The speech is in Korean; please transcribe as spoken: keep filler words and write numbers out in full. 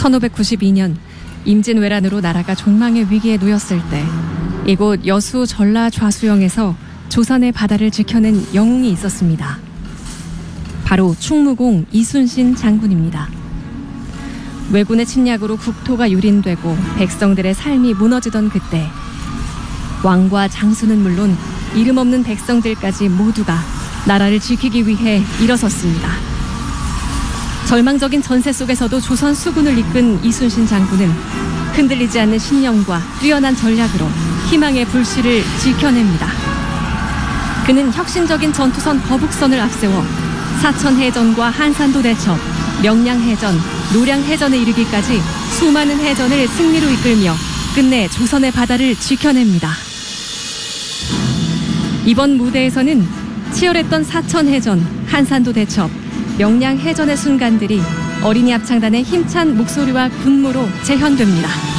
천오백구십이 년 임진왜란으로 나라가 종망의 위기에 놓였을 때 이곳 여수 전라 좌수영에서 조선의 바다를 지켜낸 영웅이 있었습니다. 바로 충무공 이순신 장군입니다. 왜군의 침략으로 국토가 유린되고 백성들의 삶이 무너지던 그때 왕과 장수는 물론 이름 없는 백성들까지 모두가 나라를 지키기 위해 일어섰습니다. 절망적인 전세 속에서도 조선 수군을 이끈 이순신 장군은 흔들리지 않는 신념과 뛰어난 전략으로 희망의 불씨를 지켜냅니다. 그는 혁신적인 전투선 거북선을 앞세워 사천해전과 한산도 대첩, 명량해전, 노량해전에 이르기까지 수많은 해전을 승리로 이끌며 끝내 조선의 바다를 지켜냅니다. 이번 무대에서는 치열했던 사천해전, 한산도 대첩, 명량해전의 순간들이 어린이 합창단의 힘찬 목소리와 군무로 재현됩니다.